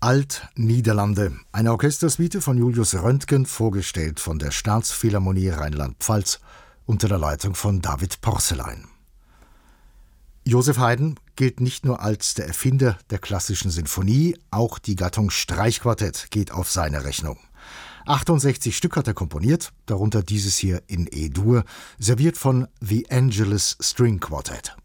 Alt-Niederlande, eine Orchestersuite von Julius Röntgen, vorgestellt von der Staatsphilharmonie Rheinland-Pfalz unter der Leitung von David Porcelein. Joseph Haydn gilt nicht nur als der Erfinder der klassischen Sinfonie, auch die Gattung Streichquartett geht auf seine Rechnung. 68 Stück hat er komponiert, darunter dieses hier in E-Dur, serviert von The Angelus String Quartet.